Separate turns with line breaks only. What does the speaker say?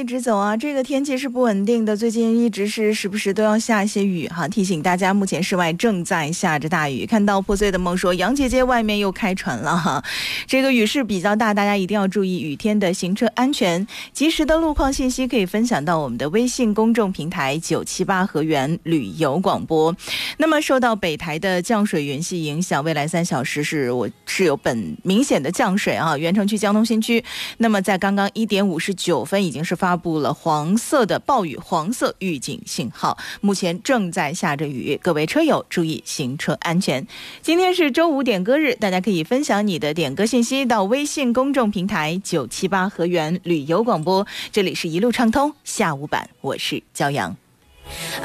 一直走啊，这个天气是不稳定的，最近一直是时不时都要下一些雨哈。提醒大家，目前室外正在下着大雨。看到破碎的梦说，杨姐姐外面又开船了哈，这个雨势比较大，大家一定要注意雨天的行车安全。及时的路况信息可以分享到我们的微信公众平台978河源旅游广播。那么受到北台的降水云系影响，未来3小时是有明显的降水啊，原城区、江东新区。那么在刚刚1点59分已经是发布了黄色的暴雨黄色预警信号，目前正在下着雨，各位车友注意行车安全。今天是周五点歌日，大家可以分享你的点歌信息到微信公众平台978河源旅游广播，这里是一路畅通下午版，我是骄阳。